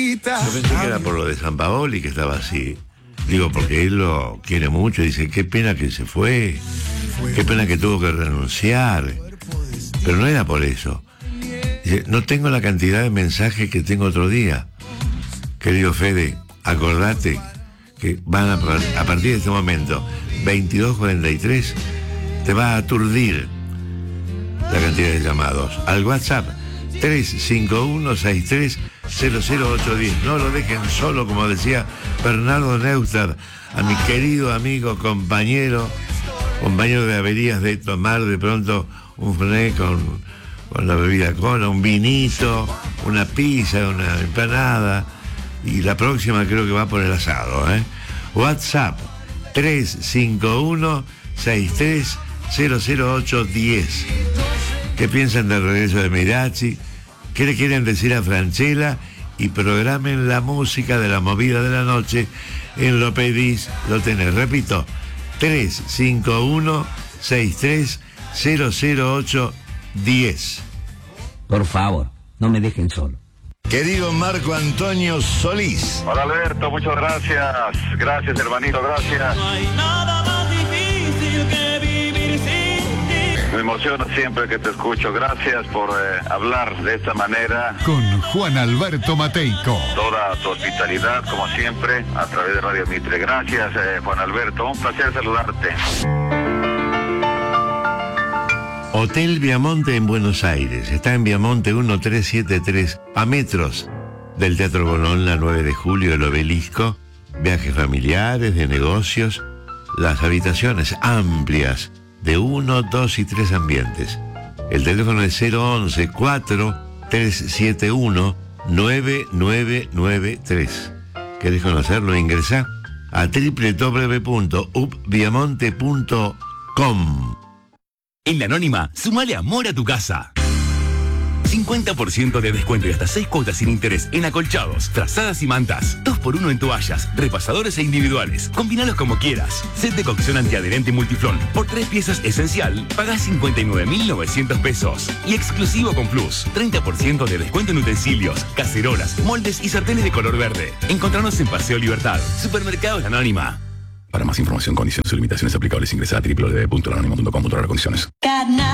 Yo pensé que era por lo de San Paoli que estaba así. Digo, porque él lo quiere mucho. Dice, qué pena que se fue. Qué pena que tuvo que renunciar. Pero no era por eso. Dice, no tengo la cantidad de mensajes que tengo otro día. Querido Fede, acordate que van a partir de este momento, 22:43, te va a aturdir la cantidad de llamados. Al WhatsApp 351-63-00810. No lo dejen solo, como decía Bernardo Neustadt, a mi querido amigo, compañero de averías, de tomar de pronto un frené con la bebida cola, un vinito, una pizza, una empanada, y la próxima creo que va por el asado, ¿eh? WhatsApp 351-63-00810. ¿Qué piensan del regreso de Mirachi? ¿Qué le quieren decir a Franchella? Y programen la música de la movida de la noche en Lo Pedís, Lo Tenés. Repito, 351-63-00810. Por favor, no me dejen solo. Querido Marco Antonio Solís. Hola Alberto, muchas gracias. Gracias hermanito, gracias. No hay nada más difícil que vivir sin ti. Me emociona siempre que te escucho. Gracias por hablar de esta manera. Con Juan Alberto Mateico. Toda tu hospitalidad, como siempre, a través de Radio Mitre. Gracias, Juan Alberto. Un placer saludarte. Hotel Viamonte en Buenos Aires. Está en Viamonte 1373, a metros del Teatro Colón, la 9 de julio, el Obelisco. Viajes familiares, de negocios. Las habitaciones amplias, de 1, 2 y 3 ambientes. El teléfono es 011-4371-9993. ¿Querés conocerlo? Ingresá a www.upviamonte.com. En La Anónima, sumale amor a tu casa. 50% de descuento y hasta 6 cuotas sin interés en acolchados, frazadas y mantas. 2x1 en toallas, repasadores e individuales. Combinalos como quieras. Set de cocción antiadherente multiflón. Por 3 piezas esencial, pagás 59.900 pesos. Y exclusivo con Plus. 30% de descuento en utensilios, cacerolas, moldes y sartenes de color verde. Encontranos en Paseo Libertad. Supermercados La Anónima. Para más información, condiciones y limitaciones aplicables, ingresa a www.lanonima.com.ar. Condiciones.